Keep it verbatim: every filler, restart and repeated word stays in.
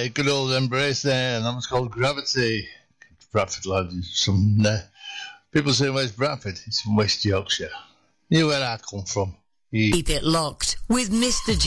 a good old embrace there, and that was called Gravity. Bradford lad, some uh, people say where's Bradford? It's from West Yorkshire. You know where I come from. You... Keep it locked with Mister G.